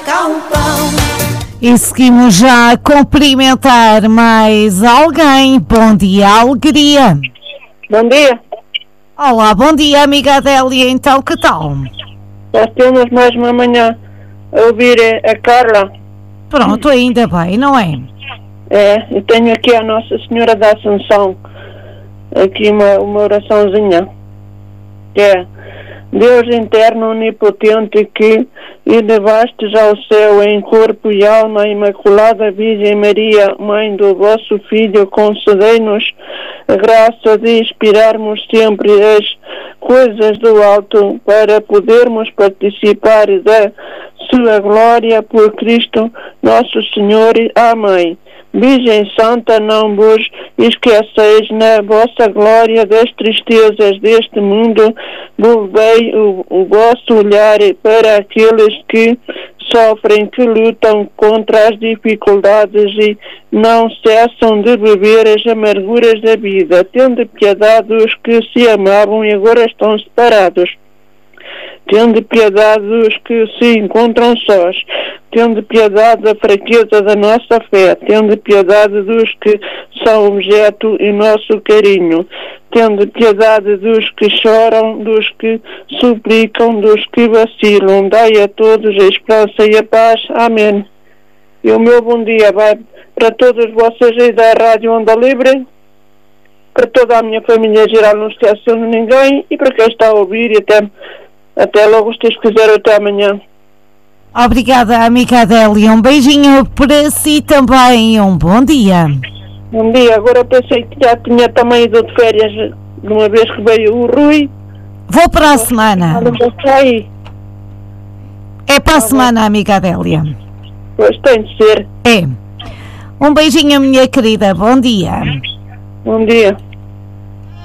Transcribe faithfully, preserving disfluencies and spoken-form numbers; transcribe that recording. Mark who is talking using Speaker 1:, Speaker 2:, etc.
Speaker 1: cá um pão.
Speaker 2: E seguimos já a cumprimentar mais alguém. Bom dia, alegria.
Speaker 3: Bom dia.
Speaker 2: Olá, bom dia, amiga Adélia. Então, que tal?
Speaker 3: Já temos mais uma manhã a ouvir a Carla.
Speaker 2: Pronto, ainda bem, não é?
Speaker 3: É, eu tenho aqui a Nossa Senhora da Assunção, aqui uma, uma oraçãozinha, que é: Deus interno onipotente, que elevastes ao céu em corpo e alma, Imaculada Virgem Maria, Mãe do vosso Filho, concedei-nos a graça de inspirarmos sempre as coisas do alto, para podermos participar da sua glória, por Cristo nosso Senhor. Amém. Virgem Santa, não vos esqueceis na vossa glória das tristezas deste mundo, volvei o, o vosso olhar para aqueles que sofrem, que lutam contra as dificuldades e não cessam de beber as amarguras da vida. Tende piedade dos que se amavam e agora estão separados. Tende piedade dos que se encontram sós. Tende piedade da fraqueza da nossa fé. Tende piedade dos que são objeto em nosso carinho. Tende piedade dos que choram, dos que suplicam, dos que vacilam. Dai a todos a esperança e a paz. Amém. E o meu bom dia vai para todos vocês aí da Rádio Onda Livre, para toda a minha família geral, não esquecendo ninguém, e para quem está a ouvir, e até... Até logo, se Deus quiser, até amanhã.
Speaker 2: Obrigada, amiga Adélia. Um beijinho para si também. Um bom dia.
Speaker 3: Bom dia. Agora eu pensei que já tinha também ido de férias, de uma vez que veio o Rui.
Speaker 2: Vou para a semana. É para a semana, amiga Adélia.
Speaker 3: Pois tem de ser.
Speaker 2: É. Um beijinho, minha querida. Bom dia.
Speaker 3: Bom dia.